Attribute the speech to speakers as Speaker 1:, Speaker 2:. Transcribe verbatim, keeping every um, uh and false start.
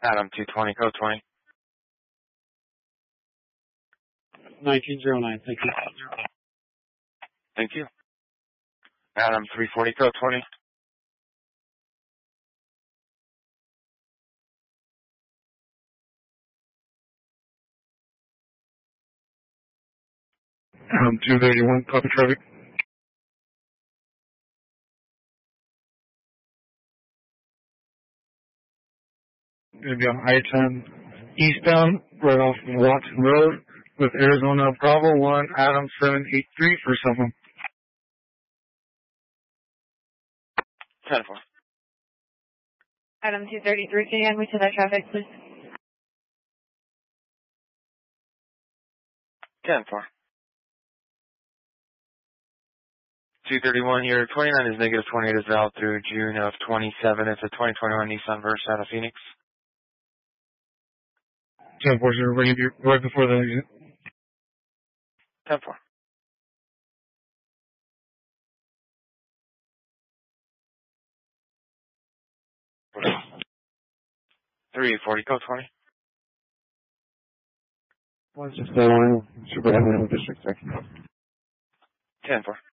Speaker 1: Adam two twenty, code twenty.
Speaker 2: nineteen oh nine, thank you.
Speaker 1: Thank you. Adam three forty, code twenty.
Speaker 3: Adam two thirty-one, copy traffic. Gonna be on I ten eastbound, right off of Watson Road, with Arizona Bravo one, Adam seven eight three for someone.
Speaker 1: ten four.
Speaker 4: Adam two thirty-three, can you add me to that traffic, please?
Speaker 1: ten four. two thirty-one here, twenty-nine is negative twenty-eight is valid through June of twenty-seven. It's a twenty twenty-one Nissan Versa out of Phoenix.
Speaker 3: ten four, sir, right right before the exit.
Speaker 1: ten four. three forty, code twenty.
Speaker 5: one six seven, Super Heavy District, sir.
Speaker 1: ten four.